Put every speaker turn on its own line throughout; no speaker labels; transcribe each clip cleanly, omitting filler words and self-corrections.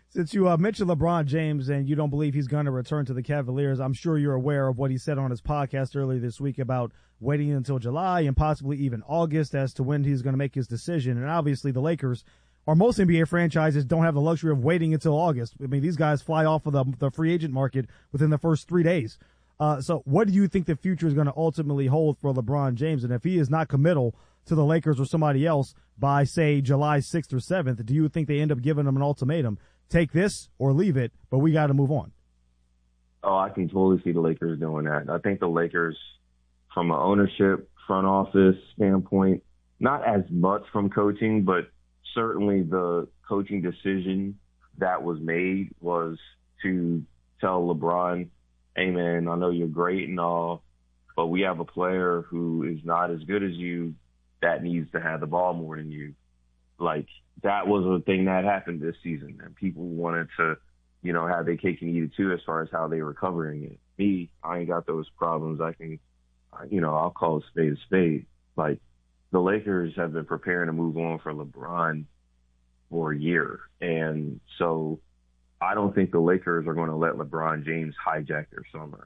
Since you mentioned LeBron James and you don't believe he's going to return to the Cavaliers, I'm sure you're aware of what he said on his podcast earlier this week about waiting until July and possibly even August as to when he's going to make his decision. And obviously the Lakers, or most NBA franchises, don't have the luxury of waiting until August. I mean, these guys fly off of the free agent market within the first 3 days. So what do you think the future is going to ultimately hold for LeBron James? And if he is not committal to the Lakers or somebody else by, say, July 6th or 7th, do you think they end up giving him an ultimatum? Take this or leave it, but we got to move on.
Oh, I can totally see the Lakers doing that. I think the Lakers, from an ownership, front office standpoint, not as much from coaching, but certainly the coaching decision that was made was to tell LeBron, hey, man, I know you're great and all, but we have a player who is not as good as you that needs to have the ball more than you. Like, that was a thing that happened this season, and people wanted to, have their cake and eat it too as far as how they were covering it. Me, I ain't got those problems. I can, I'll call a spade a spade. Like, the Lakers have been preparing to move on for LeBron for a year. And so I don't think the Lakers are going to let LeBron James hijack their summer.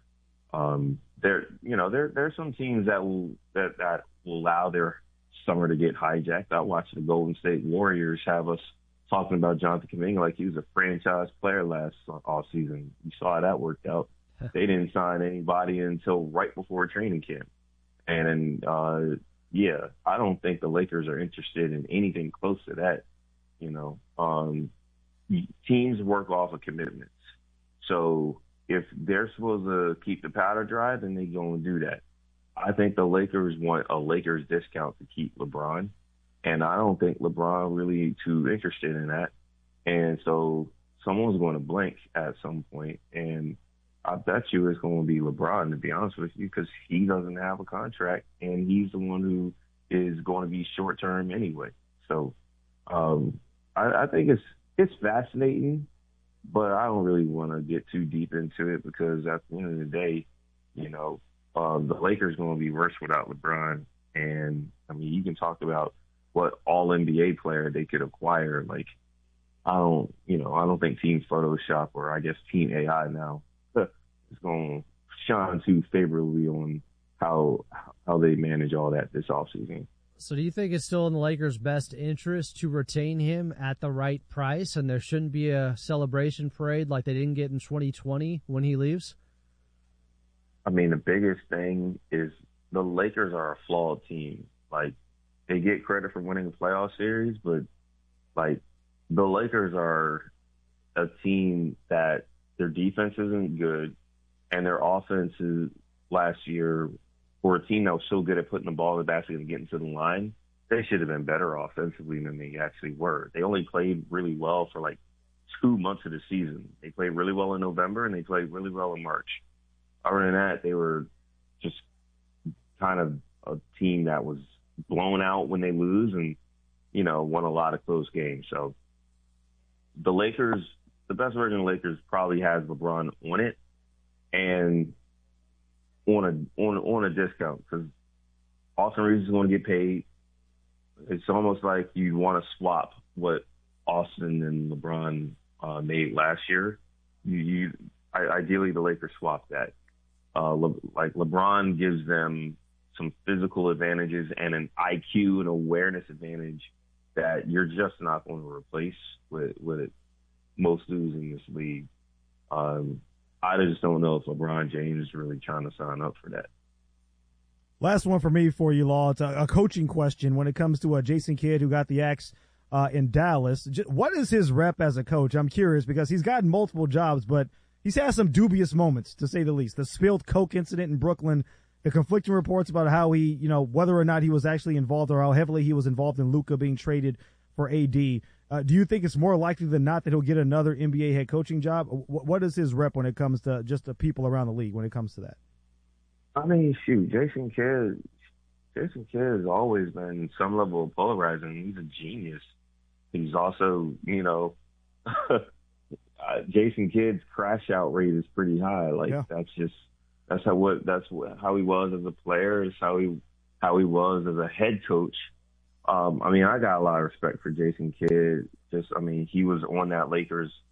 There's some teams that will allow their summer to get hijacked. I watched the Golden State Warriors have us talking about Jonathan Kuminga like he was a franchise player last all season. You saw how that worked out. They didn't sign anybody until right before training camp. And I don't think the Lakers are interested in anything close to that. Teams work off of commitments. So if they're supposed to keep the powder dry, then they're going to do that. I think the Lakers want a Lakers discount to keep LeBron, and I don't think LeBron really too interested in that. And so someone's going to blink at some point, and I bet you it's going to be LeBron, to be honest with you, because he doesn't have a contract, and he's the one who is going to be short-term anyway. So I think it's fascinating, but I don't really want to get too deep into it because at the end of the day, the Lakers going to be worse without LeBron. And, I mean, you can talk about what all-NBA player they could acquire. Like, I don't think Team Photoshop or I guess Team AI now is going to shine too favorably on how they manage all that this offseason.
So do you think it's still in the Lakers' best interest to retain him at the right price and there shouldn't be a celebration parade like they didn't get in 2020 when he leaves?
I mean, the biggest thing is the Lakers are a flawed team. Like, they get credit for winning a playoff series, but, like, the Lakers are a team that their defense isn't good, and their offense is last year, for a team that was so good at putting the ball in the basket and getting to the line, they should have been better offensively than they actually were. They only played really well for, like, 2 months of the season. They played really well in November, and they played really well in March. Other than that, they were just kind of a team that was blown out when they lose and, won a lot of close games. So the Lakers, the best version of the Lakers probably has LeBron on it and on a discount because Austin Reeves is going to get paid. It's almost like you want to swap what Austin and LeBron made last year. Ideally, the Lakers swap that. LeBron gives them some physical advantages and an IQ and awareness advantage that you're just not going to replace with most dudes in this league. I just don't know if LeBron James is really trying to sign up for that.
Last one for me for you, Law. It's a coaching question when it comes to Jason Kidd, who got the axe in Dallas. What is his rep as a coach? I'm curious because he's gotten multiple jobs, but he's had some dubious moments, to say the least. The spilled Coke incident in Brooklyn, the conflicting reports about how he, whether or not he was actually involved or how heavily he was involved in Luka being traded for AD. Do you think it's more likely than not that he'll get another NBA head coaching job? What is his rep when it comes to just the people around the league when it comes to that?
I mean, shoot, Jason Kidd has always been some level of polarizing. He's a genius. He's also, Jason Kidd's crash out rate is pretty high. Like that's how he was as a player. It's how he was as a head coach. I got a lot of respect for Jason Kidd. He was on that Lakers